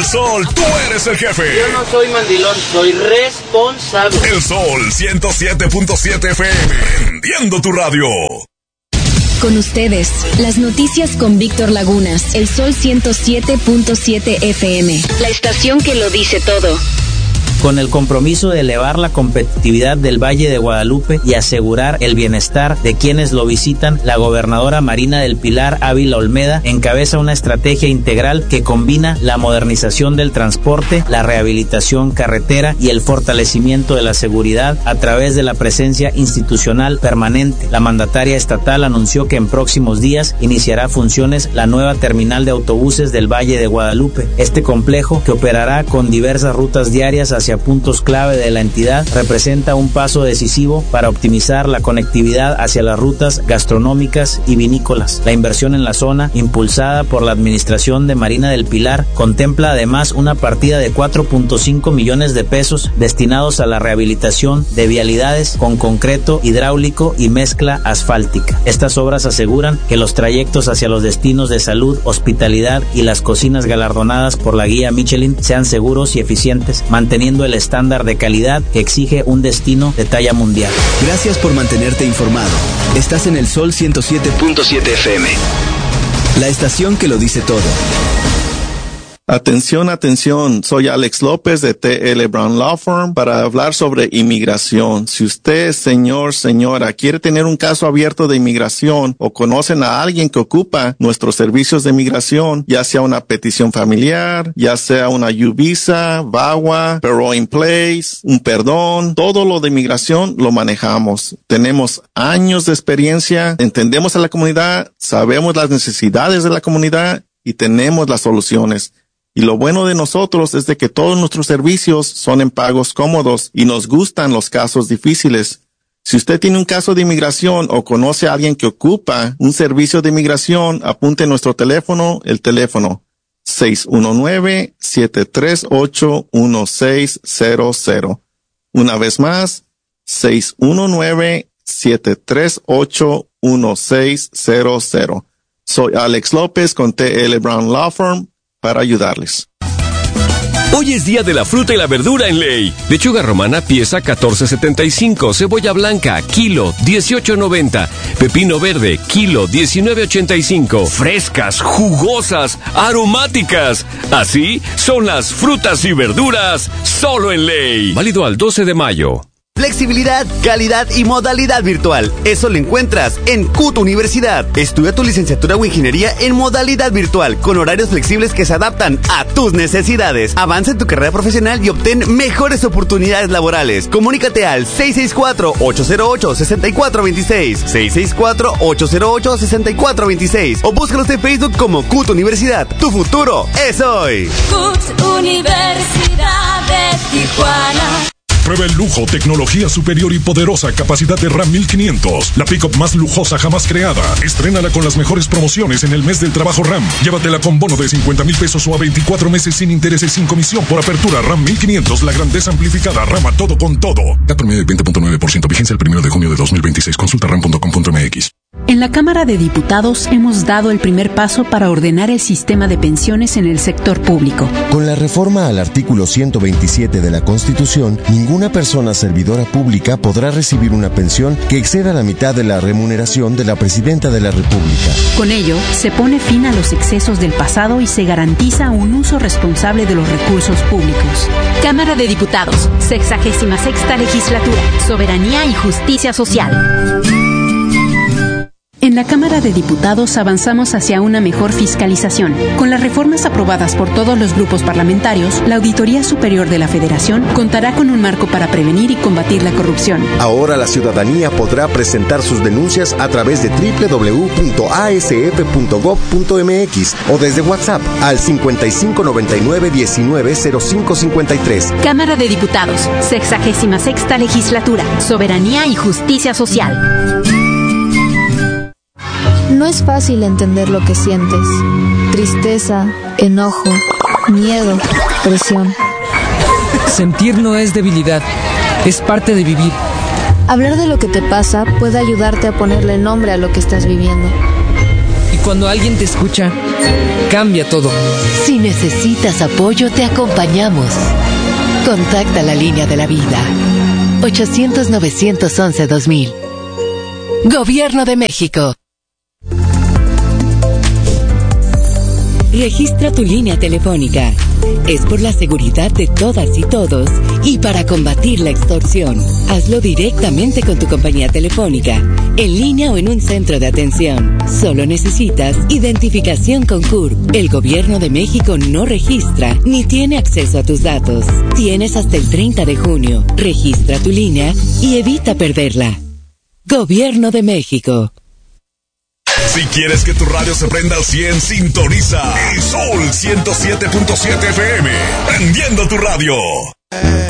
el Sol, tú eres el jefe. Yo no soy mandilón, soy responsable. El Sol 107.7 FM, prendiendo tu radio. Con ustedes, las noticias con Víctor Lagunas, el Sol 107.7 FM, la estación que lo dice todo. Con el compromiso de elevar la competitividad del Valle de Guadalupe y asegurar el bienestar de quienes lo visitan, la gobernadora Marina del Pilar Ávila Olmeda encabeza una estrategia integral que combina la modernización del transporte, la rehabilitación carretera y el fortalecimiento de la seguridad a través de la presencia institucional permanente. La mandataria estatal anunció que en próximos días iniciará funciones la nueva terminal de autobuses del Valle de Guadalupe. Este complejo, que operará con diversas rutas diarias hacia puntos clave de la entidad, representa un paso decisivo para optimizar la conectividad hacia las rutas gastronómicas y vinícolas. La inversión en la zona, impulsada por la administración de Marina del Pilar, contempla además una partida de 4.5 millones de pesos destinados a la rehabilitación de vialidades con concreto hidráulico y mezcla asfáltica. Estas obras aseguran que los trayectos hacia los destinos de salud, hospitalidad y las cocinas galardonadas por la guía Michelin sean seguros y eficientes, manteniendo el estándar de calidad que exige un destino de talla mundial. Gracias por mantenerte informado. Estás en el Sol 107.7 FM, la estación que lo dice todo. Atención, atención, soy Alex López de T.L. Brown Law Firm para hablar sobre inmigración. Si usted, señor, señora, quiere tener un caso abierto de inmigración o conocen a alguien que ocupa nuestros servicios de inmigración, ya sea una petición familiar, ya sea una U-Visa, VAWA, Parole in Place, un perdón, todo lo de inmigración lo manejamos. Tenemos años de experiencia, entendemos a la comunidad, sabemos las necesidades de la comunidad y tenemos las soluciones. Y lo bueno de nosotros es de que todos nuestros servicios son en pagos cómodos y nos gustan los casos difíciles. Si usted tiene un caso de inmigración o conoce a alguien que ocupa un servicio de inmigración, apunte nuestro teléfono, el teléfono 619-738-1600. Una vez más, 619-738-1600. Soy Alex López con T.L. Brown Law Firm para ayudarles. Hoy es día de la fruta y la verdura en Ley. Lechuga romana pieza $14.75, cebolla blanca kilo $18.90, pepino verde kilo $19.85. Frescas, jugosas, aromáticas. Así son las frutas y verduras solo en Ley. Válido al 12 de mayo. Flexibilidad, calidad y modalidad virtual. Eso lo encuentras en CUT Universidad. Estudia tu licenciatura o ingeniería en modalidad virtual, con horarios flexibles que se adaptan a tus necesidades. Avanza en tu carrera profesional y obtén mejores oportunidades laborales. Comunícate al 664-808-6426, 664-808-6426 o búscalos en Facebook como CUT Universidad. Tu futuro es hoy. CUT Universidad de Tijuana. Prueba el lujo, tecnología superior y poderosa capacidad de Ram 1500, la pick-up más lujosa jamás creada. Estrénala con las mejores promociones en el mes del trabajo Ram. Llévatela con bono de 50,000 pesos o a 24 meses sin intereses, sin comisión por apertura. Ram 1500, la grandeza amplificada. Ram a todo con todo. CAT promedio de 20.9%, vigencia el 1 de junio de 2026. Consulta ram.com.mx. En la Cámara de Diputados hemos dado el primer paso para ordenar el sistema de pensiones en el sector público. Con la reforma al artículo 127 de la Constitución, ninguna persona servidora pública podrá recibir una pensión que exceda la mitad de la remuneración de la Presidenta de la República. Con ello, se pone fin a los excesos del pasado y se garantiza un uso responsable de los recursos públicos. Cámara de Diputados, 66ª Legislatura, Soberanía y Justicia Social. En la Cámara de Diputados avanzamos hacia una mejor fiscalización. Con las reformas aprobadas por todos los grupos parlamentarios, la Auditoría Superior de la Federación contará con un marco para prevenir y combatir la corrupción. Ahora la ciudadanía podrá presentar sus denuncias a través de www.asf.gov.mx o desde WhatsApp al 5599-190553. Cámara de Diputados, 66ª Legislatura, Soberanía y Justicia Social. No es fácil entender lo que sientes. Tristeza, enojo, miedo, presión. Sentir no es debilidad, es parte de vivir. Hablar de lo que te pasa puede ayudarte a ponerle nombre a lo que estás viviendo. Y cuando alguien te escucha, cambia todo. Si necesitas apoyo, te acompañamos. Contacta la línea de la vida. 800-911-2000. Gobierno de México. Registra tu línea telefónica. Es por la seguridad de todas y todos y para combatir la extorsión. Hazlo directamente con tu compañía telefónica, en línea o en un centro de atención. Solo necesitas identificación con CURP. El Gobierno de México no registra ni tiene acceso a tus datos. Tienes hasta el 30 de junio. Registra tu línea y evita perderla. Gobierno de México. Si quieres que tu radio se prenda al 100, sintoniza el Sol 107.7 FM. Prendiendo tu radio.